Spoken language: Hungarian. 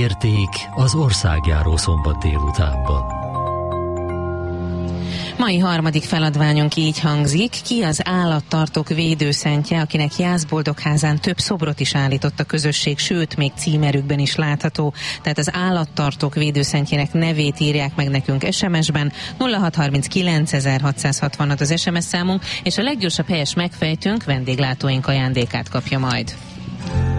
érték az országjáró szombat délutánban. Mai harmadik feladványunk így hangzik: ki az állattartók védőszentje, akinek Jászboldogházán több szobrot is állított a közösség, sőt, még címerükben is látható. Tehát az állattartók védőszentjének nevét írják meg nekünk SMS-ben. 0639 az SMS számunk, és a leggyorsabb helyes megfejtőnk vendéglátóink ajándékát kapja majd.